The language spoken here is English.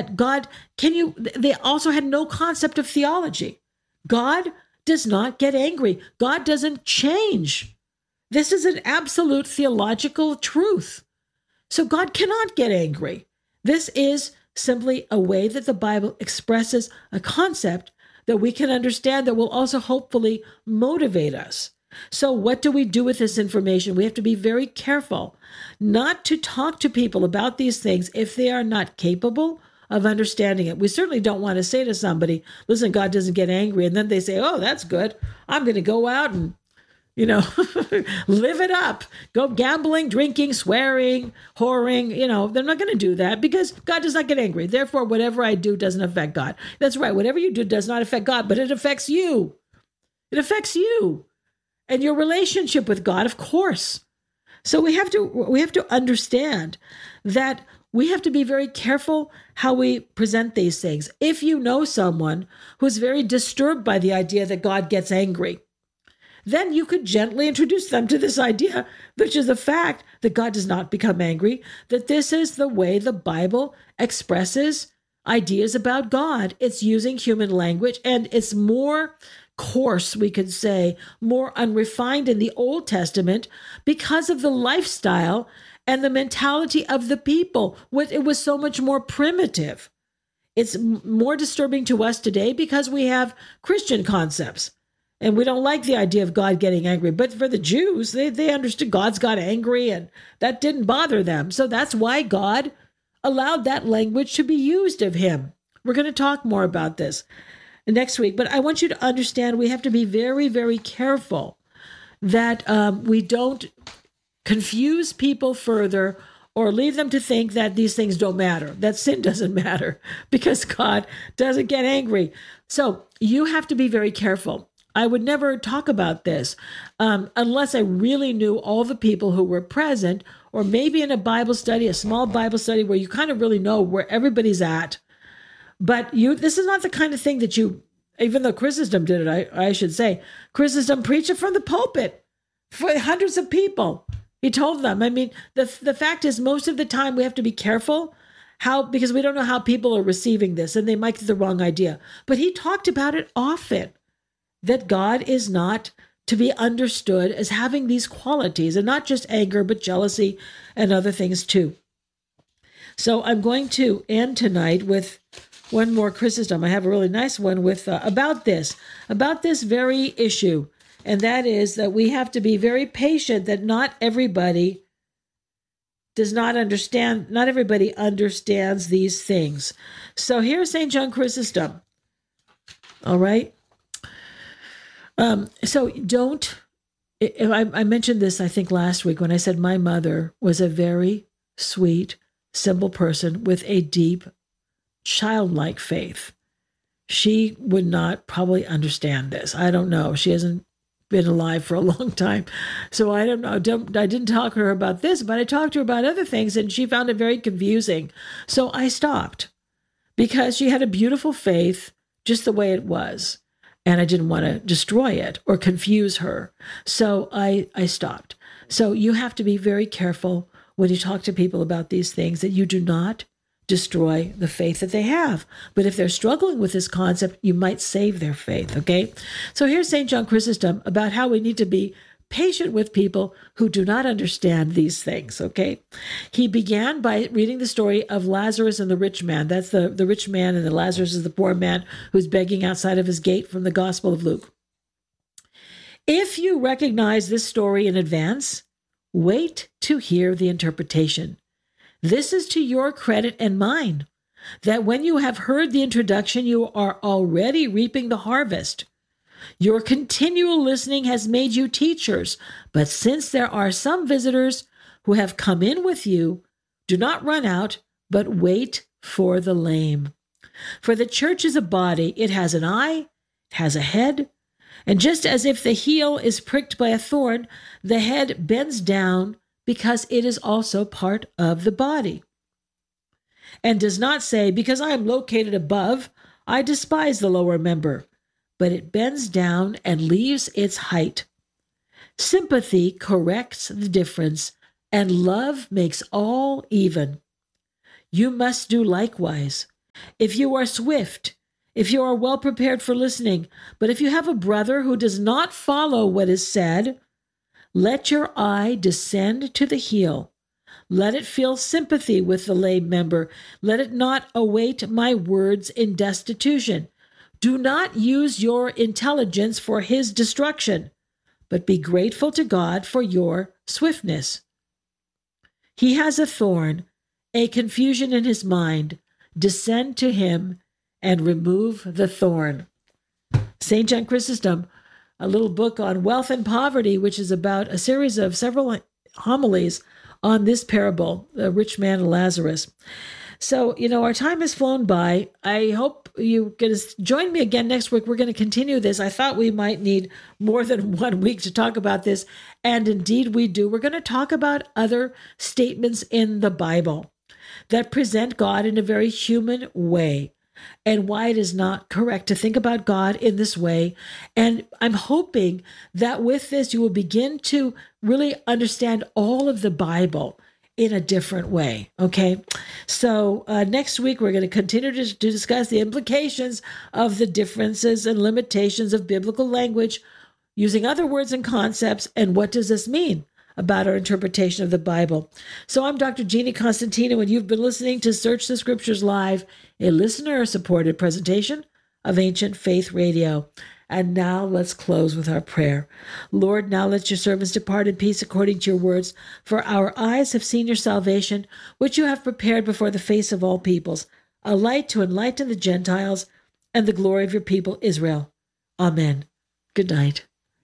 that God, they also had no concept of theology. God does not get angry. God doesn't change. This is an absolute theological truth. So God cannot get angry. This is simply a way that the Bible expresses a concept that we can understand that will also hopefully motivate us. So what do we do with this information? We have to be very careful not to talk to people about these things if they are not capable of understanding it. We certainly don't want to say to somebody, listen, God doesn't get angry. And then they say, oh, that's good. I'm going to go out and, live it up. Go gambling, drinking, swearing, whoring. They're not going to do that because God does not get angry. Therefore, whatever I do doesn't affect God. That's right. Whatever you do does not affect God, but it affects you. It affects you and your relationship with God, of course. So we have to understand that we have to be very careful how we present these things. If you know someone who's very disturbed by the idea that God gets angry, then you could gently introduce them to this idea, which is the fact that God does not become angry, that this is the way the Bible expresses ideas about God. It's using human language, and it's more coarse, we could say, more unrefined in the Old Testament because of the lifestyle and the mentality of the people. It was so much more primitive. It's more disturbing to us today because we have Christian concepts. And we don't like the idea of God getting angry. But for the Jews, they understood God's got angry and that didn't bother them. So that's why God allowed that language to be used of him. We're going to talk more about this next week. But I want you to understand we have to be very, very careful that we don't confuse people further or lead them to think that these things don't matter, that sin doesn't matter because God doesn't get angry. So you have to be very careful. I would never talk about this unless I really knew all the people who were present, or maybe in a Bible study, a small Bible study where you kind of really know where everybody's at. But this is not the kind of thing that even though Chrysostom did it, I should say, Chrysostom preached it from the pulpit for hundreds of people. He told them. I mean, the fact is, most of the time we have to be careful because we don't know how people are receiving this and they might get the wrong idea. But he talked about it often, that God is not to be understood as having these qualities, and not just anger, but jealousy and other things too. So I'm going to end tonight with one more Chrysostom. I have a really nice one with about this very issue, and that is that we have to be very patient, that not everybody understands these things. So here's St. John Chrysostom. All right. I mentioned this, I think, last week when I said my mother was a very sweet, simple person with a deep, childlike faith. She would not probably understand this. I don't know. She hasn't been alive for a long time. So I don't know. I didn't talk to her about this, but I talked to her about other things, and she found it very confusing. So I stopped because she had a beautiful faith just the way it was. And I didn't want to destroy it or confuse her. So I stopped. So you have to be very careful when you talk to people about these things, that you do not destroy the faith that they have. But if they're struggling with this concept, you might save their faith, okay? So here's St. John Chrysostom about how we need to be patient with people who do not understand these things, okay? He began by reading the story of Lazarus and the rich man. That's the rich man, and the Lazarus is the poor man who's begging outside of his gate, from the Gospel of Luke. If you recognize this story in advance, wait to hear the interpretation. This is to your credit and mine, that when you have heard the introduction, you are already reaping the harvest. Your continual listening has made you teachers, but since there are some visitors who have come in with you, do not run out, but wait for the lame. For the church is a body. It has an eye, it has a head, and just as if the heel is pricked by a thorn, the head bends down because it is also part of the body. And does not say, because I am located above, I despise the lower member. But it bends down and leaves its height. Sympathy corrects the difference, and love makes all even. You must do likewise. If you are swift, if you are well prepared for listening, but if you have a brother who does not follow what is said, let your eye descend to the heel. Let it feel sympathy with the lame member. Let it not await my words in destitution. Do not use your intelligence for his destruction, but be grateful to God for your swiftness. He has a thorn, a confusion in his mind. Descend to him and remove the thorn. St. John Chrysostom, a little book on wealth and poverty, which is about a series of several homilies on this parable, the rich man and Lazarus. So, our time has flown by. I hope you're going to join me again next week. We're going to continue this. I thought we might need more than 1 week to talk about this, and indeed we do. We're going to talk about other statements in the Bible that present God in a very human way, and why it is not correct to think about God in this way. And I'm hoping that with this, you will begin to really understand all of the Bible in a different way. Okay. So next week, we're going to continue to discuss the implications of the differences and limitations of biblical language using other words and concepts. And what does this mean about our interpretation of the Bible? So I'm Dr. Jeannie Constantino, and you've been listening to Search the Scriptures Live, a listener-supported presentation of Ancient Faith Radio. And now let's close with our prayer. Lord, now let your servants depart in peace according to your words, for our eyes have seen your salvation, which you have prepared before the face of all peoples, a light to enlighten the Gentiles and the glory of your people Israel. Amen. Good night.